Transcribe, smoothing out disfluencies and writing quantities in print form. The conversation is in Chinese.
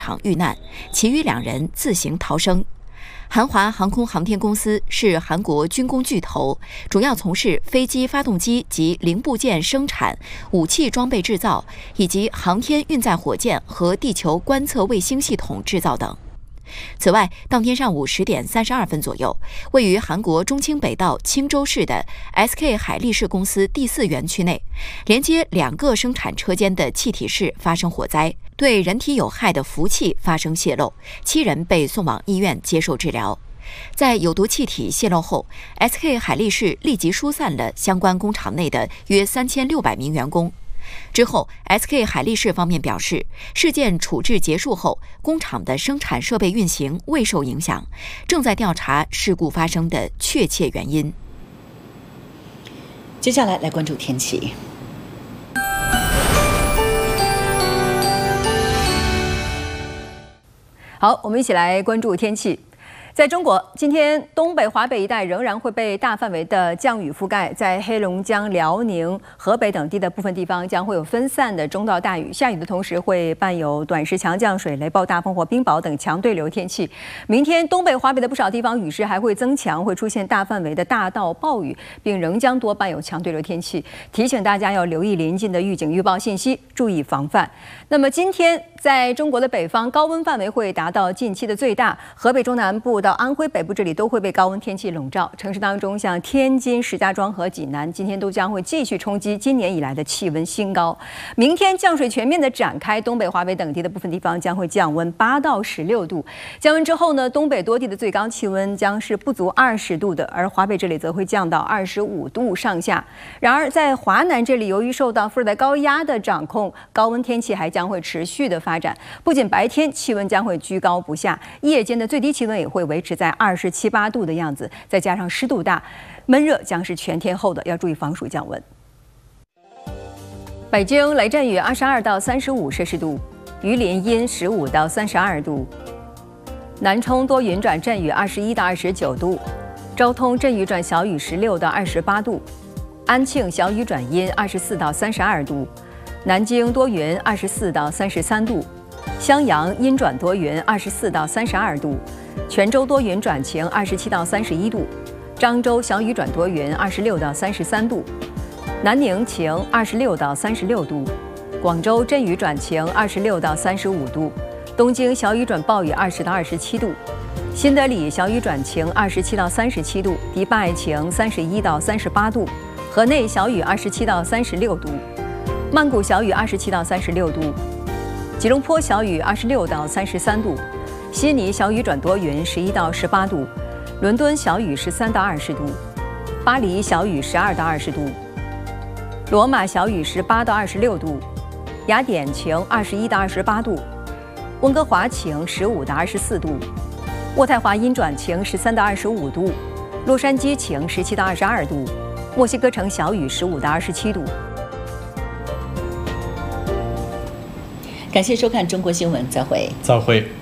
场遇难，其余2人自行逃生。韩华航空航天公司是韩国军工巨头，主要从事飞机发动机及零部件生产、武器装备制造以及航天运载火箭和地球观测卫星系统制造等。此外，当天上午10点32分左右，位于韩国中清北道青州市的 SK 海力士公司第4园区内，连接2个生产车间的气体室发生火灾，对人体有害的氟气发生泄漏，7人被送往医院接受治疗。在有毒气体泄漏后 ，SK 海力士立即疏散了相关工厂内的约3600名员工。之后 ，SK 海力士方面表示，事件处置结束后，工厂的生产设备运行未受影响，正在调查事故发生的确切原因。 接下来关注天气。 好，我们一起来关注天气。在中国，今天东北、华北一带仍然会被大范围的降雨覆盖，在黑龙江、辽宁、河北等地的部分地方将会有分散的中到大雨，下雨的同时会伴有短时强降水、雷暴大风或冰雹等强对流天气。明天东北、华北的不少地方雨势还会增强，会出现大范围的大到暴雨，并仍将多伴有强对流天气。提醒大家要留意临近的预警预报信息，注意防范。那么今天在中国的北方，高温范围会达到近期的最大，河北中南部到安徽北部这里都会被高温天气笼罩。城市当中，像天津、石家庄和济南，今天都将会继续冲击今年以来的气温新高。明天降水全面的展开，东北、华北等地的部分地方将会降温8到16度。降温之后呢，东北多地的最高气温将是不足20度的，而华北这里则会降到25度上下。然而，在华南这里，由于受到副热带高压的掌控，高温天气还将会持续的发展。不仅白天气温将会居高不下，夜间的最低气温也会维持在27、8度的样子，再加上湿度大，闷热将是全天候的，要注意防暑降温。北京雷阵雨22到35摄氏度，榆林阴15到32度，南充多云转阵雨21到29度，昭通阵雨转小雨16到28度，安庆小雨转阴24到32度，南京多云24到33度，襄阳阴转多云24到32度，泉州多云转晴27到31度，漳州小雨转多云26到33度，南宁晴26到36度，广州阵雨转晴26到35度，东京小雨转暴雨20到27度，新德里小雨转晴27到37度，迪拜晴31到38度，河内小雨27到36度，曼谷小雨27到36度，吉隆坡小雨26到33度，悉尼小雨转多云11到18度，伦敦小雨13到20度，巴黎小雨12到20度，罗马小雨18到26度，雅典晴21到28度，温哥华晴15到24度，渥太华阴转晴13到25度，洛杉矶晴17到22度，墨西哥城小雨15到27度。 感谢收看中国新闻，再会。 再会。